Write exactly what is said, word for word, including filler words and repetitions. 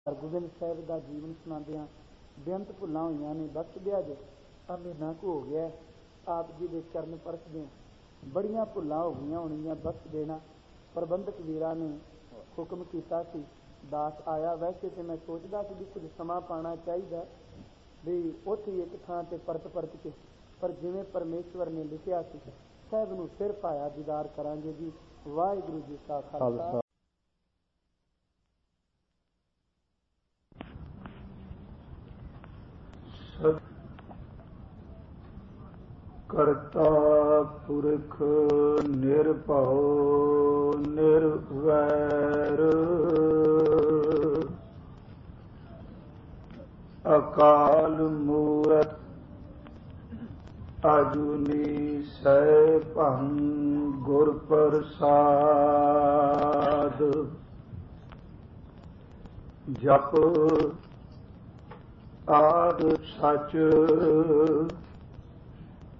ਹਰਗੋਬਿੰਦ ਸਾਹਿਬ ਦਾ ਜੀਵਨ ਸੁਣਾਉਂਦਿਆਂ ਬੇਅੰਤ ਭੁੱਲਾਂ ਹੋਈਆਂ ਨੇ। ਬਖਸ਼ ਦਿਆ ਜੇ ਆ ਮਹੀਨਾ ਕੁ ਹੋ ਗਿਆ ਆਪ ਜੀ ਦੇ ਚਰਨ ਪਰਸਦੇ, ਬੜੀਆਂ ਭੁੱਲਾਂ ਹੋ ਗਈਆਂ ਹੋਣਗੀਆਂ, ਬਖਸ਼ ਦੇਣਾ। ਪ੍ਰਬੰਧਕ ਵੀਰਾਂ ਨੇ ਹੁਕਮ ਕੀਤਾ ਸੀ, ਦਾਸ ਆਇਆ। ਵੈਸੇ ਤੇ ਮੈਂ ਸੋਚਦਾ ਸੀ ਵੀ ਕੁਝ ਸਮਾਂ ਪਾਉਣਾ ਚਾਹੀਦਾ ਵੀ ਉੱਥੇ ਇੱਕ ਥਾਂ ਤੇ ਪਰਤ ਪਰਤ ਕੇ, ਪਰ ਜਿਵੇਂ ਪਰਮੇਸ਼ਵਰ ਨੇ ਲਿਖਿਆ ਸੀ ਸਾਹਿਬ ਨੂੰ ਫਿਰ ਪਾਇਆ। ਦੀਦਾਰ ਕਰਾਂਗੇ ਜੀ। ਵਾਹਿਗੁਰੂ ਜੀ ਕਾ ਖਾਲਸਾ। ਕਰਤਾ ਪੁਰਖ ਨਿਰਭਉ ਨਿਰਵੈਰ, ਅਕਾਲ ਮੂਰਤ ਅਜੂਨੀ ਸੈਭੰ, ਗੁਰ ਪ੍ਰਸਾਦ। ਜਪ ਆਦਿ ਸਚ